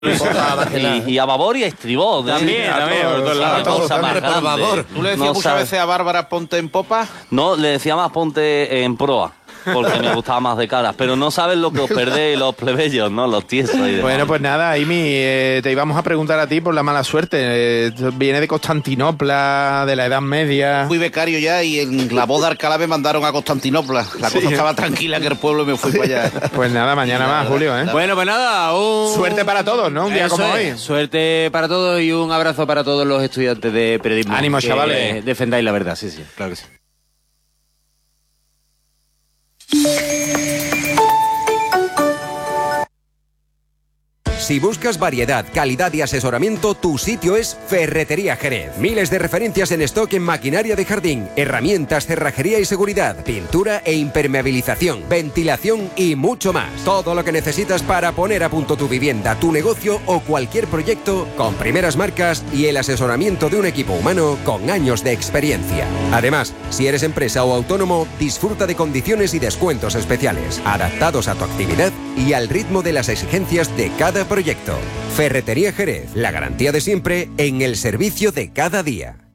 Y a babor y a estribor. También, a todos, por babor. ¿Tú le decías muchas veces a Bárbara ponte en popa? No, le decía más ponte en proa, porque me gustaba más de cara. Pero no sabes lo que os perdéis los plebeyos, ¿no? Los tiesos. Bueno, pues nada, Imi, te íbamos a preguntar a ti por la mala suerte. Viene de Constantinopla, de la Edad Media. Fui becario ya y en la boda de Alcalá me mandaron a Constantinopla. La cosa estaba tranquila en el pueblo y me fui para allá. Pues nada, mañana más, Julio, ¿eh? Bueno, pues nada, suerte para todos, ¿no? Un día como hoy. Suerte para todos y un abrazo para todos los estudiantes de periodismo. Ánimo, chavales. Defendáis la verdad, sí, claro que sí. Si buscas variedad, calidad y asesoramiento, tu sitio es Ferretería Jerez. Miles de referencias en stock en maquinaria de jardín, herramientas, cerrajería y seguridad, pintura e impermeabilización, ventilación y mucho más. Todo lo que necesitas para poner a punto tu vivienda, tu negocio o cualquier proyecto con primeras marcas y el asesoramiento de un equipo humano con años de experiencia. Además, si eres empresa o autónomo, disfruta de condiciones y descuentos especiales, adaptados a tu actividad y al ritmo de las exigencias de cada proyecto. Ferretería Jerez, la garantía de siempre en el servicio de cada día.